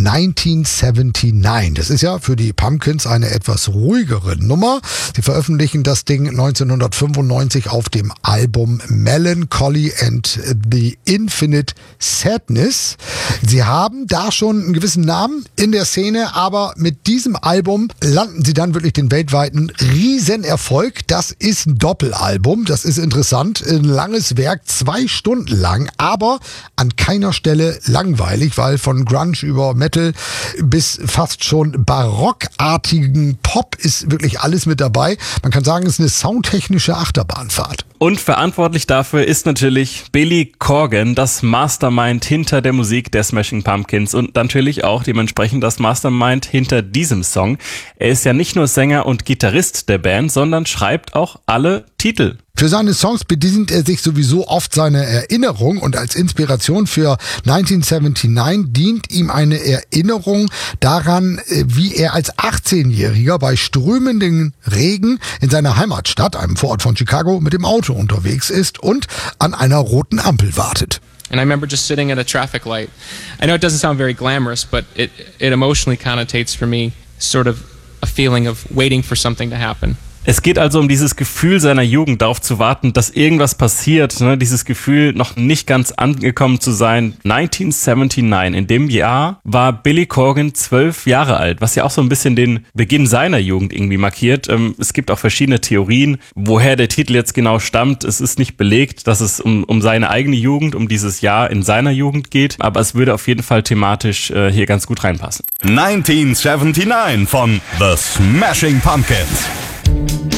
1979. Das ist ja für die Pumpkins eine etwas ruhigere Nummer. Sie veröffentlichen das Ding 1995 auf dem Album Melancholy and the Infinite Sadness. Sie haben da schon einen gewissen Namen in der Szene, aber mit diesem Album landen sie dann wirklich den weltweiten Riesenerfolg. Das ist ein Doppelalbum, das ist interessant, ein langes Werk, 2 Stunden lang, aber an keiner Stelle langweilig, weil von Grunge über Metal bis fast schon barockartigen Pop ist wirklich alles mit dabei. Man kann sagen, es ist eine soundtechnische Achterbahnfahrt. Und verantwortlich dafür ist natürlich Billy Corgan, das Mastermind hinter der Musik der Smashing Pumpkins und natürlich auch dementsprechend das Mastermind hinter diesem Song. Er ist ja nicht nur Sänger und Gitarrist der Band, sondern schreibt auch alle Titel. Für seine Songs bedient er sich sowieso oft seiner Erinnerung und als Inspiration für 1979 dient ihm eine Erinnerung daran, wie er als 18-Jähriger bei strömendem Regen in seiner Heimatstadt, einem Vorort von Chicago, mit dem Auto unterwegs ist und an einer roten Ampel wartet. And I remember just sitting at a traffic light. I know it doesn't sound very glamorous, but it emotionally connotates for me sort of a feeling of waiting for something to happen. Es geht also um dieses Gefühl seiner Jugend, darauf zu warten, dass irgendwas passiert, ne? Dieses Gefühl, noch nicht ganz angekommen zu sein. 1979, in dem Jahr war Billy Corgan 12 Jahre alt, was ja auch so ein bisschen den Beginn seiner Jugend irgendwie markiert. Es gibt auch verschiedene Theorien, woher der Titel jetzt genau stammt. Es ist nicht belegt, dass es um seine eigene Jugend, um dieses Jahr in seiner Jugend geht, aber es würde auf jeden Fall thematisch hier ganz gut reinpassen. 1979 von The Smashing Pumpkins.